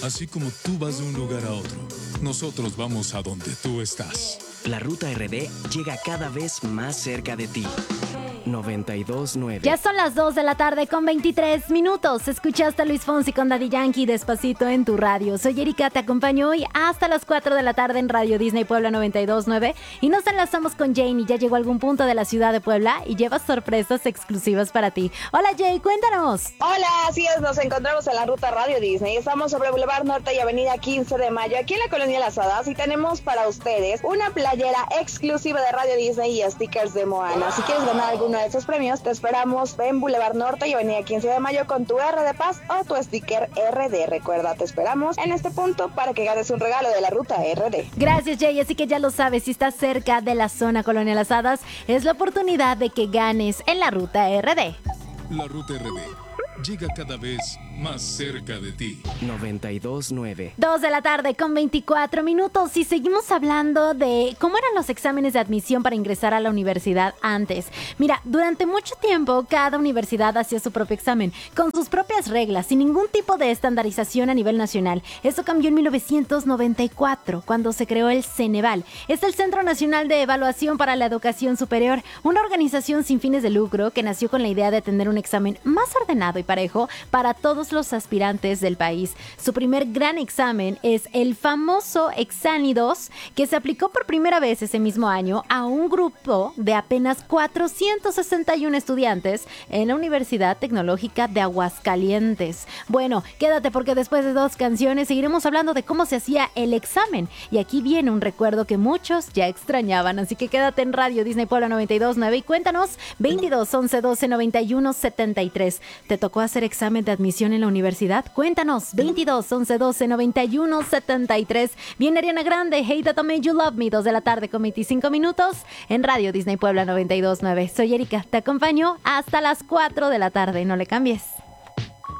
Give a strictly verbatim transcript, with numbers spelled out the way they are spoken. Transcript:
Así como tú vas de un lugar a otro, nosotros vamos a donde tú estás. La Ruta R D llega cada vez más cerca de ti. noventa y dos nueve. Ya son las dos de la tarde con veintitrés minutos. Escuchaste a Luis Fonsi con Daddy Yankee Despacito en tu radio. Soy Erika, te acompaño hoy hasta las cuatro de la tarde en Radio Disney Puebla noventa y dos nueve. Y nos enlazamos con Jane. Ya llegó a algún punto de la ciudad de Puebla y lleva sorpresas exclusivas para ti. Hola Jay, cuéntanos. Hola, así es, nos encontramos en la ruta Radio Disney. Estamos sobre Boulevard Norte y Avenida quince de Mayo, aquí en la Colonia Las Hadas. Y tenemos para ustedes una playera exclusiva de Radio Disney y stickers de Moana. Si quieres ganar alguno de esos premios, te esperamos en Boulevard Norte y Avenida quince de Mayo con tu R de Paz o tu sticker R D. Recuerda, te esperamos en este punto para que ganes un regalo de la ruta R D. Gracias, Jay. Así que ya lo sabes, si estás cerca de la zona Colonia Las Hadas, es la oportunidad de que ganes en la ruta R D. La ruta R D llega cada vez más cerca de ti. noventa y dos nueve. Dos de la tarde con veinticuatro minutos y seguimos hablando de cómo eran los exámenes de admisión para ingresar a la universidad antes. Mira, durante mucho tiempo cada universidad hacía su propio examen, con sus propias reglas, sin ningún tipo de estandarización a nivel nacional. Eso cambió en mil novecientos noventa y cuatro, cuando se creó el Ceneval. Es el Centro Nacional de Evaluación para la Educación Superior, una organización sin fines de lucro que nació con la idea de tener un examen más ordenado y parejo para todos los aspirantes del país. Su primer gran examen es el famoso Exani dos, que se aplicó por primera vez ese mismo año a un grupo de apenas cuatrocientos sesenta y uno estudiantes en la Universidad Tecnológica de Aguascalientes. Bueno, quédate porque después de dos canciones seguiremos hablando de cómo se hacía el examen. Y aquí viene un recuerdo que muchos ya extrañaban, así que quédate en Radio Disney Puebla noventa y dos nueve y cuéntanos veintidós once doce noventa y uno setenta y tres. ¿Te tocó hacer examen de admisión en la universidad? Cuéntanos, veintidós once doce noventa y uno setenta y tres. Viene Ariana Grande, Hey That Made You Love Me, dos de la tarde con veinticinco minutos en Radio Disney Puebla noventa y dos nueve. Soy Erika, te acompaño hasta las cuatro de la tarde, no le cambies.